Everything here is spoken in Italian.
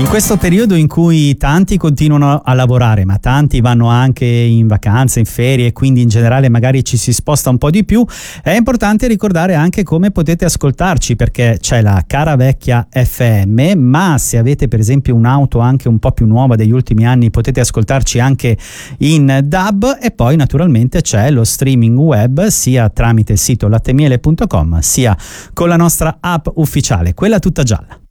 In questo periodo in cui tanti continuano a lavorare, ma tanti vanno anche in vacanze, in ferie, e quindi in generale magari ci si sposta un po' di più, è importante ricordare anche come potete ascoltarci, perché c'è la cara vecchia FM, ma se avete per esempio un'auto anche un po' più nuova degli ultimi anni potete ascoltarci anche in DAB, e poi naturalmente c'è lo streaming web sia tramite il sito latemiele.com sia con la nostra app ufficiale, quella tutta gialla.